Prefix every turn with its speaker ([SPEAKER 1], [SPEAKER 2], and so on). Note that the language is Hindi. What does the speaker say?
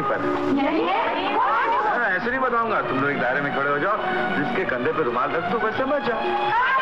[SPEAKER 1] यहीं पर। ऐसे नहीं बताऊंगा, तुम लोग एक दायरे में खड़े हो जाओ, जिसके कंधे पे रुमाल रख दो, बस समझ जाओ।